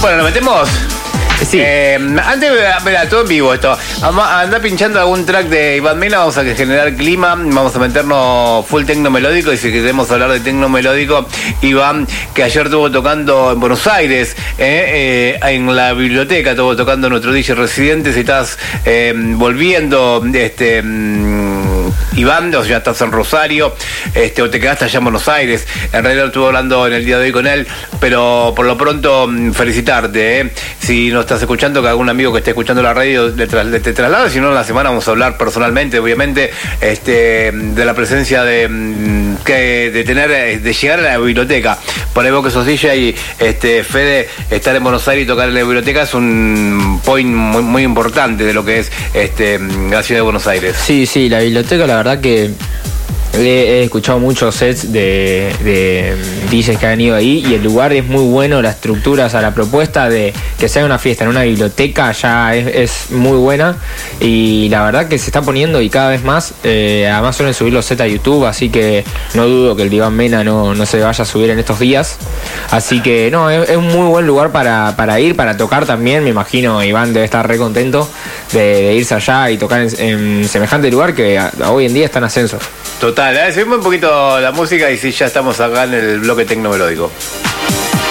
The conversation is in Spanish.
Bueno, ¿lo metemos? Sí. Antes, mira, todo en vivo esto. Anda pinchando algún track de Iván Mena, vamos a generar clima, vamos a meternos full tecno melódico. Y si queremos hablar de tecno melódico, Iván, que ayer estuvo tocando en Buenos Aires, en la biblioteca, estuvo tocando nuestro DJ residente. Si estás volviendo, Iván, o ya estás en Rosario, o te quedaste allá en Buenos Aires. En realidad estuve hablando en el día de hoy con él, pero por lo pronto felicitarte. Si no estás escuchando, que algún amigo que esté escuchando la radio te traslada, si no en la semana vamos a hablar personalmente, obviamente, de la presencia de llegar a la biblioteca. Por ahí vos que sos DJ, Fede, estar en Buenos Aires y tocar en la biblioteca es un point muy, muy importante de lo que es la ciudad de Buenos Aires. Sí, la biblioteca, la verdad que he escuchado muchos sets de DJs que han ido ahí y el lugar es muy bueno, la estructura, o sea, la propuesta de que sea una fiesta en una biblioteca ya es muy buena y la verdad que se está poniendo y cada vez más, además suelen subir los sets a YouTube, así que no dudo que el Iván Mena no se vaya a subir en estos días, así que no, es un muy buen lugar para ir, para tocar también. Me imagino Iván debe estar re contento de irse allá y tocar en semejante lugar que hoy en día está en ascenso. Total, subimos un poquito la música y sí, ya estamos acá en el bloque tecnomelódico.